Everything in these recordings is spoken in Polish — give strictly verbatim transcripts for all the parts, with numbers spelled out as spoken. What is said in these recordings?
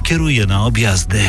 kieruje na objazdy.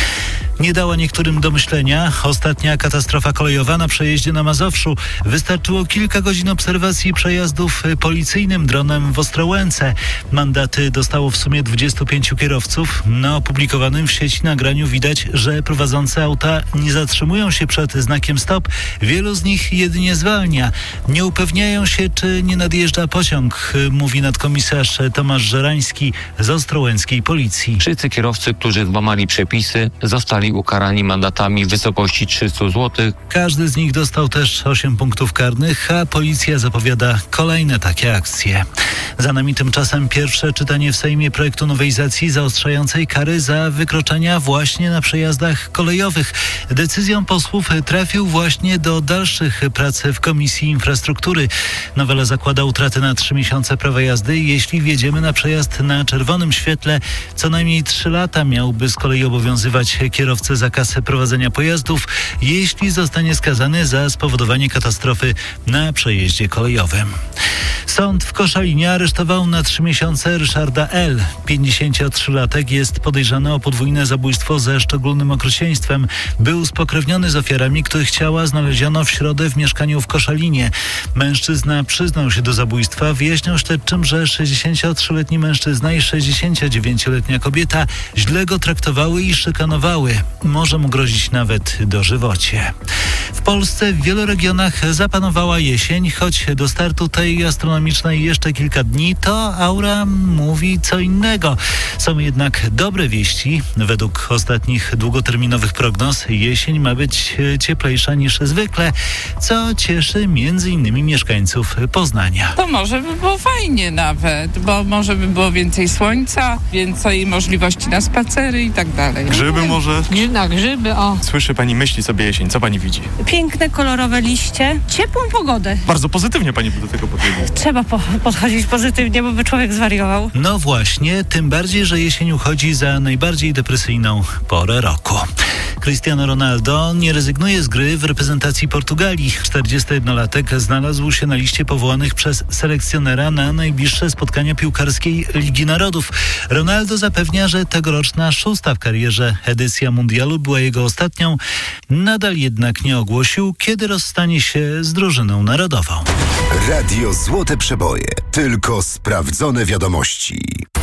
Nie dała niektórym do myślenia ostatnia katastrofa kolejowa na przejeździe na Mazowszu. Wystarczyło kilka godzin obserwacji przejazdów policyjnym dronem w Ostrołęce. Mandaty dostało w sumie dwudziestu pięciu kierowców. Na opublikowanym w sieci nagraniu widać, że prowadzące auta nie zatrzymują się przed znakiem stop. Wielu z nich jedynie zwalnia. Nie upewniają się, czy nie nadjeżdża pociąg, mówi nadkomisarz Tomasz Żerański z ostrołęckiej policji. Wszyscy kierowcy, którzy złamali przepisy, zostali ukarani mandatami w wysokości trzysta złotych. Każdy z nich dostał też osiem punktów karnych, a policja zapowiada kolejne takie akcje. Za nami tymczasem pierwsze czytanie w Sejmie projektu nowelizacji zaostrzającej kary za wykroczenia właśnie na przejazdach kolejowych. Decyzją posłów trafił właśnie do dalszych prac w Komisji Infrastruktury. Nowela zakłada utratę na trzy miesiące prawa jazdy, jeśli wjedziemy na przejazd na czerwonym świetle. Co najmniej trzy lata miałby z kolei obowiązywać kierowcę zakaz prowadzenia pojazdów, jeśli zostanie skazany za spowodowanie katastrofy na przejeździe kolejowym. Sąd w Koszalinie aresztował na trzy miesiące Ryszarda L. pięćdziesięciotrzylatek jest podejrzany o podwójne zabójstwo ze szczególnym okrucieństwem. Był spokrewniony z ofiarami, których ciała znaleziono w środę w mieszkaniu w Koszalinie. Mężczyzna przyznał się do zabójstwa. Wyjaśniał śledczym, że sześćdziesięciotrzyletni mężczyzna i sześćdziesięciodziewięcioletnia kobieta źle go traktowały i szykanowały. Może mu grozić nawet dożywocie. W Polsce w wielu regionach zapanowała jesień, choć do startu tej astronomicznej jeszcze kilka dni, to aura mówi co innego. Są jednak dobre wieści. Według ostatnich długoterminowych prognoz jesień ma być cieplejsza niż zwykle, co cieszy między innymi mieszkańców Poznania. To może by było fajnie nawet, bo może by było więcej słońca, więcej możliwości na spacery i tak dalej. Grzyby może? Na grzyby, o. Słyszy pani, myśli sobie jesień. Co pani widzi? Piękne, kolorowe liście, ciepłą pogodę. Bardzo pozytywnie pani do tego podchodzi. Trzeba po- podchodzić pozytywnie, bo by człowiek zwariował. No właśnie, tym bardziej, że jesień uchodzi za najbardziej depresyjną porę roku. Cristiano Ronaldo nie rezygnuje z gry w reprezentacji Portugalii. czterdziestojednolatek znalazł się na liście powołanych przez selekcjonera na najbliższe spotkania piłkarskiej Ligi Narodów. Ronaldo zapewnia, że tegoroczna szósta w karierze edycja mundialu była jego ostatnią. Nadal jednak nie ogłosił, kiedy rozstanie się z drużyną narodową. Radio Złote Przeboje. Tylko sprawdzone wiadomości.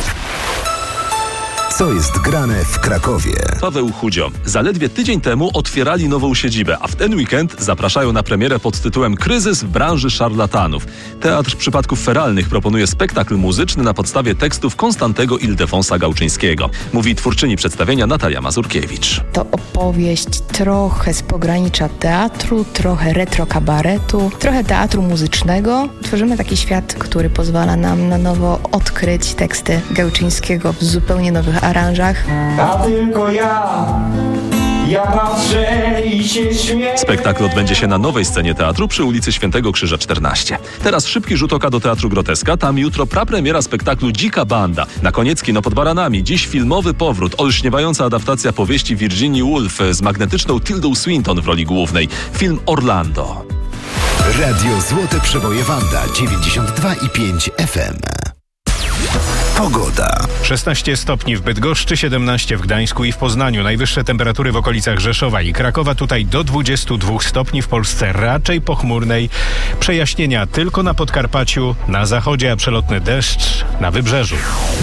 Co jest grane w Krakowie? Paweł Chudzio. Zaledwie tydzień temu otwierali nową siedzibę, a w ten weekend zapraszają na premierę pod tytułem Kryzys w branży szarlatanów. Teatr Przypadków Feralnych proponuje spektakl muzyczny na podstawie tekstów Konstantego Ildefonsa Gałczyńskiego. Mówi twórczyni przedstawienia Natalia Mazurkiewicz. To opowieść trochę z pogranicza teatru, trochę retro kabaretu, trochę teatru muzycznego. Tworzymy taki świat, który pozwala nam na nowo odkryć teksty Gałczyńskiego w zupełnie nowych aranżach. A tylko ja, ja patrzę i się śmieję. Spektakl odbędzie się na nowej scenie teatru przy ulicy Świętego Krzyża czternaście. Teraz szybki rzut oka do Teatru Groteska. Tam jutro prapremiera spektaklu Dzika Banda. Na koniec kino pod baranami. Dziś filmowy powrót. Olśniewająca adaptacja powieści Virginia Woolf z magnetyczną Tildą Swinton w roli głównej. Film Orlando. Radio Złote Przeboje Wanda dziewięćdziesiąt dwa i pięć F M. Pogoda. szesnaście stopni w Bydgoszczy, siedemnaście w Gdańsku i w Poznaniu. Najwyższe temperatury w okolicach Rzeszowa i Krakowa. Tutaj do dwudziestu dwóch stopni. W Polsce raczej pochmurnej. Przejaśnienia tylko na Podkarpaciu, na zachodzie, a przelotny deszcz na wybrzeżu.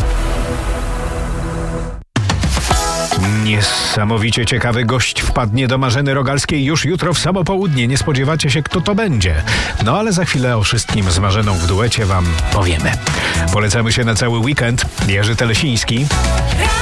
Niesamowicie ciekawy gość wpadnie do Marzeny Rogalskiej już jutro w samo południe. Nie spodziewacie się, kto to będzie. No ale za chwilę o wszystkim z Marzeną w duecie wam powiemy. Polecamy się na cały weekend. Jerzy Telesiński.